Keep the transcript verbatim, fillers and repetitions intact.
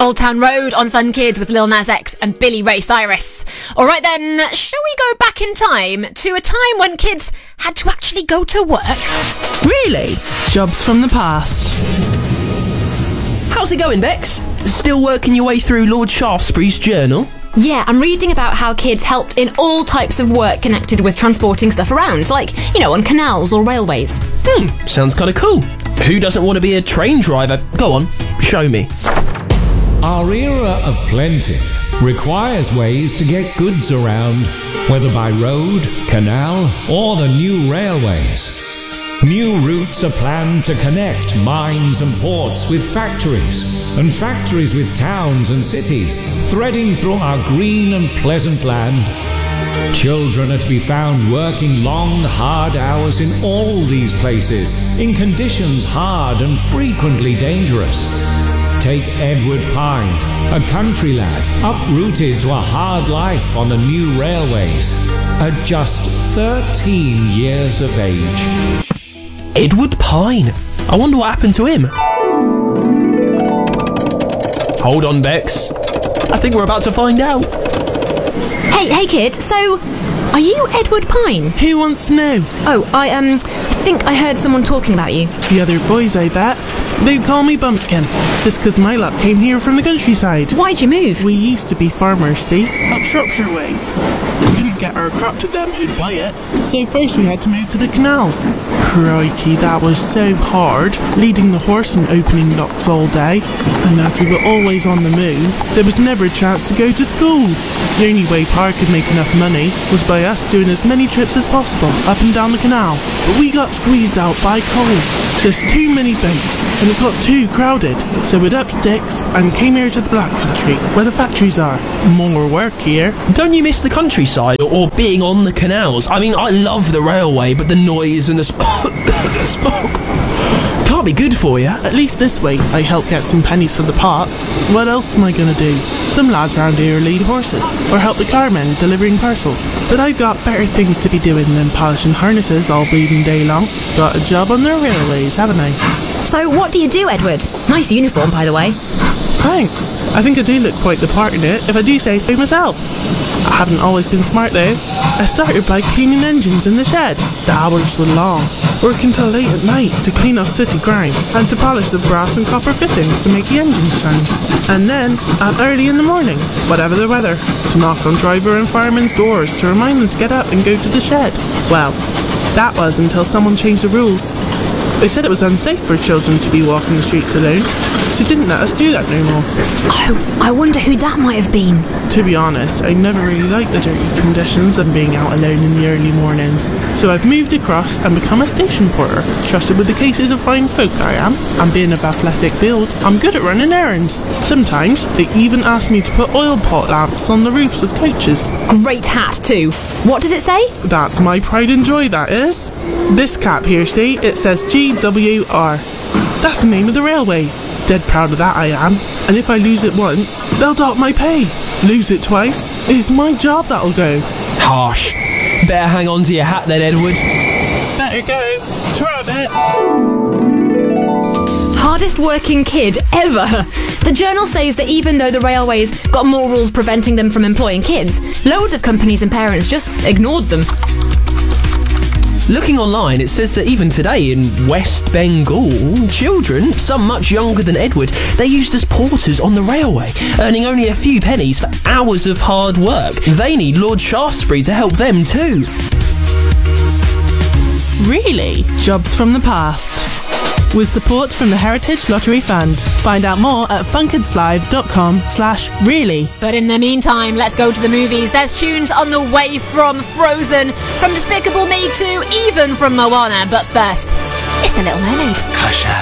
Old Town Road on Fun Kids with Lil Nas X and Billy Ray Cyrus. All right then, shall we go back in time to a time when kids had to actually go to work? Really? Jobs from the past. How's it going, Bex? Still working your way through Lord Shaftesbury's journal? Yeah, I'm reading about how kids helped in all types of work connected with transporting stuff around, like, you know, on canals or railways. Hmm, sounds kind of cool. Who doesn't want to be a train driver? Go on, show me. Our era of plenty requires ways to get goods around, whether by road, canal, or the new railways. New routes are planned to connect mines and ports with factories, and factories with towns and cities, threading through our green and pleasant land. Children are to be found working long, hard hours in all these places, in conditions hard and frequently dangerous. Take Edward Pine, a country lad uprooted to a hard life on the new railways, at just thirteen years of age. Edward Pine. I wonder what happened to him. Hold on, Bex. I think we're about to find out. Hey, hey kid, so, are you Edward Pine? Who wants to know? Oh, I, um, I think I heard someone talking about you. The other boys, I bet. They call me Bumpkin, just 'cause my lot came here from the countryside. Why'd you move? We used to be farmers, see? Up Shropshire way. Couldn't get our crop to them who'd buy it, so first we had to move to the canals. Crikey, that was so hard, leading the horse and opening locks all day. And after we were always on the move, there was never a chance to go to school. The only way Pa could make enough money was by us doing as many trips as possible up and down the canal. But we got squeezed out by coal. Just too many boats, and it got too crowded. So we'd up sticks and came here to the Black Country, where the factories are. More work here. Don't you miss the countryside or, or being on the canals? I mean, I love the railway, but the noise and the, sp- the smoke can't be good for you. At least this way, I help get some pennies for the pot. What else am I gonna do? Some lads round here lead horses, or help the carmen delivering parcels. But I've got better things to be doing than polishing harnesses all bleeding day long. Got a job on the railways, haven't I? So what do you do, Edward? Nice uniform, by the way. Thanks. I think I do look quite the part in it, if I do say so myself. I haven't always been smart though. I started by cleaning engines in the shed. The hours were long, working till late at night to clean off sooty grime and to polish the brass and copper fittings to make the engines shine. And then, at early in the morning, whatever the weather, to knock on driver and firemen's doors to remind them to get up and go to the shed. Well, that was until someone changed the rules. They said it was unsafe for children to be walking the streets alone, so didn't let us do that no more. Oh, I wonder who that might have been. To be honest, I never really liked the dirty conditions and being out alone in the early mornings. So I've moved across and become a station porter, trusted with the cases of fine folk I am. And being of athletic build, I'm good at running errands. Sometimes, they even ask me to put oil pot lamps on the roofs of coaches. Great hat, too. What does it say? That's my pride and joy, that is. This cap here, see, it says G W R. That's the name of the railway. Dead proud of that I am. And if I lose it once, they'll dock my pay. Lose it twice, it's my job that'll go. Harsh. Better hang on to your hat then, Edward. Better go. Try a bit. Hardest working kid ever. The journal says that even though the railways got more rules preventing them from employing kids, loads of companies and parents just ignored them. Looking online, it says that even today in West Bengal, children, some much younger than Edward, they're used as porters on the railway, earning only a few pennies for hours of hard work. They need Lord Shaftesbury to help them too. Really? Jobs from the past. With support from the Heritage Lottery Fund. Find out more at funkidslive.com slash really. But in the meantime, let's go to the movies. There's tunes on the way from Frozen, from Despicable Me to even from Moana. But first, it's The Little Mermaid.